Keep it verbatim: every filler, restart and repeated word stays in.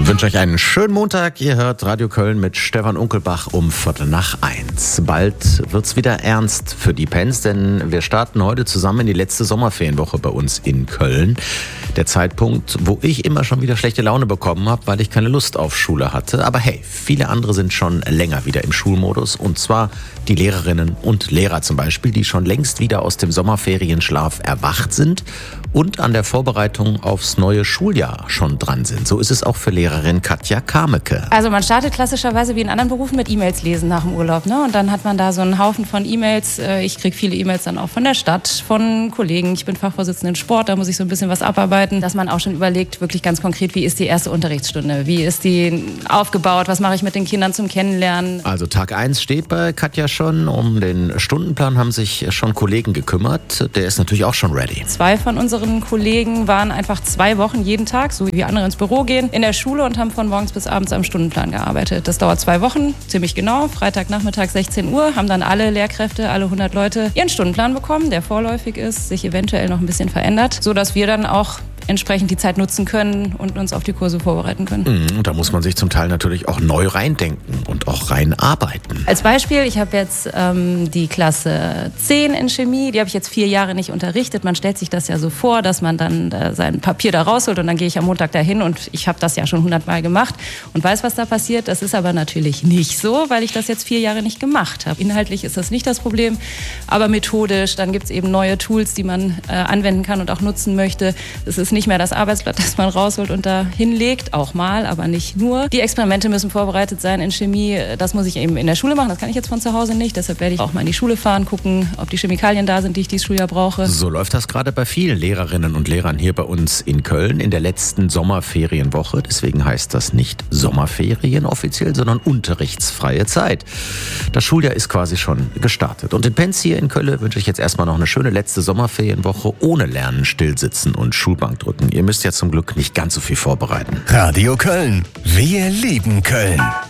wünsche euch einen schönen Montag. Ihr hört Radio Köln mit Stefan Unkelbach um Viertel nach eins. Bald wird's wieder ernst für die Pens, denn wir starten heute zusammen in die letzte Sommerferienwoche bei uns in Köln. Der Zeitpunkt, wo ich immer schon wieder schlechte Laune bekommen habe, weil ich keine Lust auf Schule hatte. Aber hey, viele andere sind schon länger wieder im Schulmodus. Und zwar die Lehrerinnen und Lehrer zum Beispiel, die schon längst wieder aus dem Sommerferienschlaf erwacht sind und an der Vorbereitung aufs neue Schuljahr schon dran sind. So ist es auch für Lehrerin Katja Kameke. Also man startet klassischerweise wie in anderen Berufen mit E-Mails lesen nach dem Urlaub, ne? Und dann hat man da so einen Haufen von E-Mails. Ich kriege viele E-Mails dann auch von der Stadt, von Kollegen. Ich bin Fachvorsitzende in Sport, da muss ich so ein bisschen was abarbeiten. Dass man auch schon überlegt, wirklich ganz konkret, wie ist die erste Unterrichtsstunde? Wie ist die aufgebaut? Was mache ich mit den Kindern zum Kennenlernen? Also Tag eins steht bei Katja schon. Um den Stundenplan haben sich schon Kollegen gekümmert. Der ist natürlich auch schon ready. Zwei von unseren Kollegen waren einfach zwei Wochen jeden Tag, so wie andere ins Büro gehen, in der Schule und haben von morgens bis abends am Stundenplan gearbeitet. Das dauert zwei Wochen, ziemlich genau. Freitagnachmittag sechzehn Uhr haben dann alle Lehrkräfte, alle hundert Leute ihren Stundenplan bekommen, der vorläufig ist, sich eventuell noch ein bisschen verändert, sodass wir dann auch entsprechend die Zeit nutzen können und uns auf die Kurse vorbereiten können. Und da muss man sich zum Teil natürlich auch neu reindenken und auch reinarbeiten. Als Beispiel, ich habe jetzt ähm, die Klasse zehn in Chemie, die habe ich jetzt vier Jahre nicht unterrichtet. Man stellt sich das ja so vor, dass man dann äh, sein Papier da rausholt und dann gehe ich am Montag dahin und ich habe das ja schon hundertmal gemacht und weiß, was da passiert. Das ist aber natürlich nicht so, weil ich das jetzt vier Jahre nicht gemacht habe. Inhaltlich ist das nicht das Problem, aber methodisch, dann gibt es eben neue Tools, die man äh, anwenden kann und auch nutzen möchte. Es ist nicht mehr das Arbeitsblatt, das man rausholt und da hinlegt, auch mal, aber nicht nur. Die Experimente müssen vorbereitet sein in Chemie. Das muss ich eben in der Schule machen, das kann ich jetzt von zu Hause nicht. Deshalb werde ich auch mal in die Schule fahren, gucken, ob die Chemikalien da sind, die ich dieses Schuljahr brauche. So läuft das gerade bei vielen Lehrerinnen und Lehrern hier bei uns in Köln in der letzten Sommerferienwoche. Deswegen heißt das nicht Sommerferien offiziell, sondern unterrichtsfreie Zeit. Das Schuljahr ist quasi schon gestartet. Und in Pens hier in Köln wünsche ich jetzt erstmal noch eine schöne letzte Sommerferienwoche ohne Lernen, Stillsitzen und Schulbank drücken. Ihr müsst ja zum Glück nicht ganz so viel vorbereiten. Radio Köln. Wir lieben Köln.